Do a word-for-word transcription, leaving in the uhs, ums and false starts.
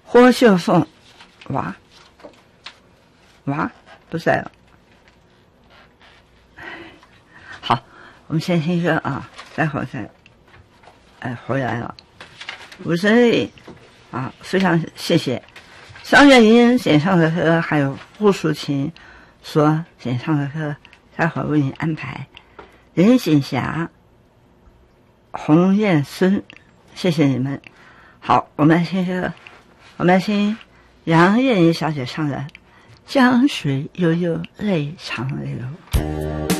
霍秀凤，哇哇不在了。好，我们先听歌啊，待会儿再哎回来了。五十里啊，非常谢谢张月英演唱的歌，还有胡淑琴所演唱的歌，待会儿为你安排。任锦霞、洪燕孙，谢谢你们。好，我们来听歌，我们来听杨燕妮小姐唱的《江水悠悠泪长流》。